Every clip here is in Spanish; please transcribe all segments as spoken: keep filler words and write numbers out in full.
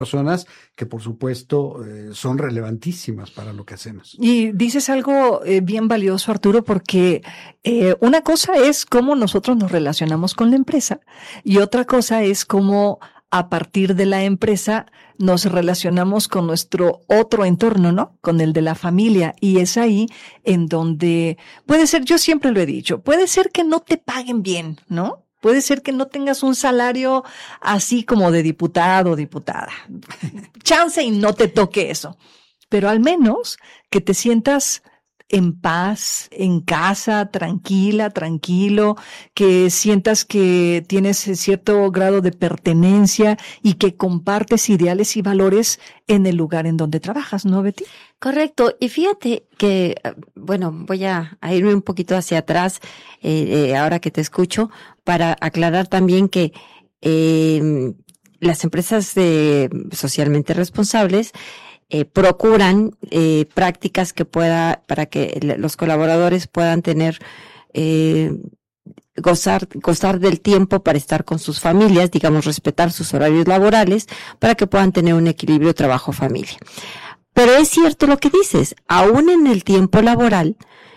personas que por supuesto eh, son relevantísimas para lo que hacemos. Y dices algo eh, bien valioso, Arturo, porque eh, una cosa es cómo nosotros nos relacionamos con la empresa y otra cosa es cómo a partir de la empresa nos relacionamos con nuestro otro entorno, ¿no? Con el de la familia. Y es ahí en donde puede ser, yo siempre lo he dicho, puede ser que no te paguen bien, ¿no? Puede ser que no tengas un salario así como de diputado o diputada. Chance y no te toque eso. Pero al menos que te sientas en paz, en casa, tranquila, tranquilo, que sientas que tienes cierto grado de pertenencia y que compartes ideales y valores en el lugar en donde trabajas, ¿no, Betty? Correcto. Y fíjate que, bueno, voy a, a irme un poquito hacia atrás, eh, eh, ahora que te escucho, para aclarar también que eh, las empresas eh, socialmente responsables Eh, procuran eh, prácticas que pueda, para que los colaboradores puedan tener, eh, gozar, gozar del tiempo para estar con sus familias, digamos, respetar sus horarios laborales, para que puedan tener un equilibrio trabajo-familia. Pero es cierto lo que dices, aún en el tiempo laboral,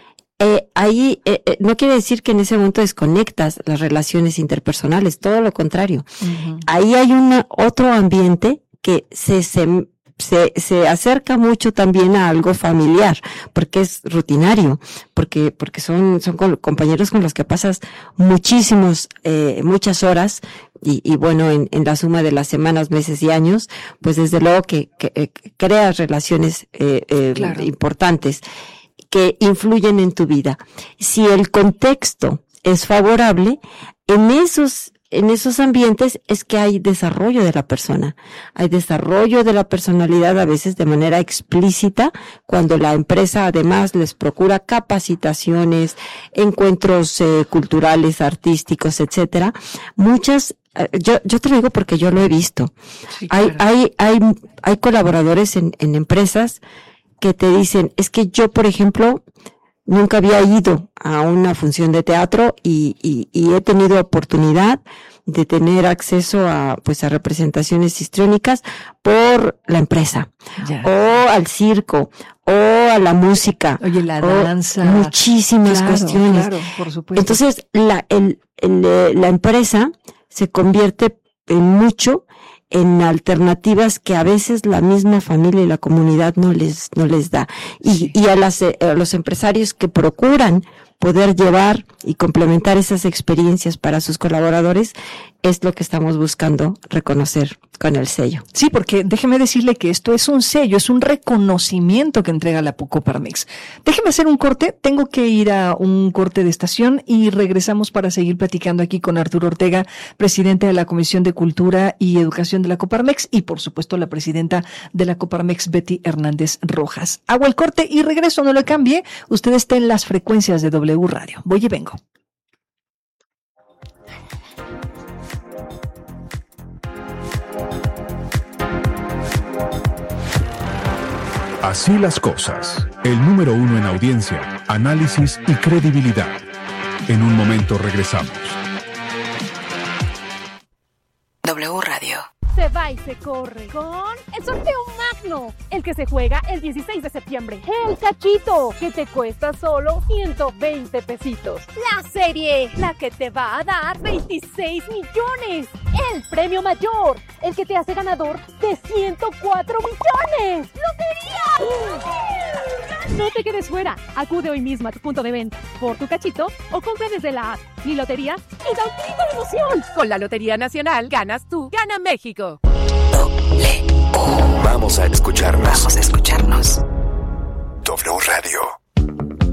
eh, ahí, eh, eh, no quiere decir que en ese momento desconectas las relaciones interpersonales, todo lo contrario. Uh-huh. Ahí hay un otro ambiente que se, se Se, se acerca mucho también a algo familiar, porque es rutinario, porque, porque son, son compañeros con los que pasas muchísimos, eh, muchas horas, y, y bueno, en, en la suma de las semanas, meses y años, pues desde luego que, que, que creas relaciones, eh, eh, claro, importantes, que influyen en tu vida. Si el contexto es favorable, en esos En esos ambientes es que hay desarrollo de la persona, hay desarrollo de la personalidad a veces de manera explícita, cuando la empresa además les procura capacitaciones, encuentros eh, culturales, artísticos, etcétera. Muchas, eh, yo, yo te lo digo porque yo lo he visto. Sí, claro. Hay, hay, hay, hay colaboradores en, en empresas que te dicen, es que yo, por ejemplo, nunca había ido a una función de teatro y, y, y he tenido oportunidad de tener acceso a, pues, a representaciones histriónicas por la empresa, ya, o al circo, o a la música. Oye, la danza. Muchísimas claro, cuestiones. Claro, por supuesto. Entonces, la, el, el, la empresa se convierte en mucho en alternativas que a veces la misma familia y la comunidad no les no les da. Y, sí. y a, las, a los empresarios que procuran poder llevar y complementar esas experiencias para sus colaboradores, es lo que estamos buscando reconocer con el sello. Sí, porque déjeme decirle que esto es un sello, es un reconocimiento que entrega la Coparmex. Déjeme hacer un corte, tengo que ir a un corte de estación y regresamos para seguir platicando aquí con Arturo Ortega, presidente de la Comisión de Cultura y Educación de la Coparmex y por supuesto la presidenta de la Coparmex, Betty Hernández Rojas. Hago el corte y regreso, no lo cambie, usted está en las frecuencias de W Radio. Voy y vengo. Así las cosas. El número uno en audiencia, análisis y credibilidad. En un momento regresamos. W Radio. Se va y se corre con el sorteo magno, el que se juega el dieciséis de septiembre. El cachito, que te cuesta solo ciento veinte pesitos. La serie, la que te va a dar veintiséis millones. El premio mayor, el que te hace ganador de ciento cuatro millones. ¡Lotería! No te quedes fuera. Acude hoy mismo a tu punto de venta por tu cachito o compra desde la app Mi Lotería y da un grito de emoción. Con la Lotería Nacional ganas tú, gana México.